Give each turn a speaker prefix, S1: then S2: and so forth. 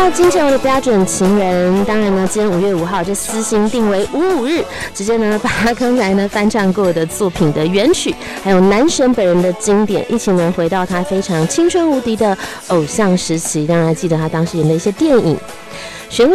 S1: 到金球的标准情人，当然呢，今天5月5号就私心定为55日，直接呢把他刚才呢翻唱过的作品的原曲，还有男神本人的经典，一起呢回到他非常青春无敌的偶像时期。当然还记得他当时演的一些电影。